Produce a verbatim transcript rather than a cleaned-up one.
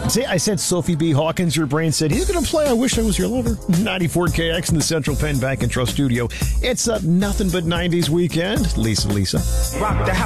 See, I said Sophie B. Hawkins. Your brain said, he's going to play I Wish I Was Your Lover. ninety-four K X in the Central Penn Bank and Trust Studio. It's a nothing but nineties weekend. Lisa, Lisa. Rock the house.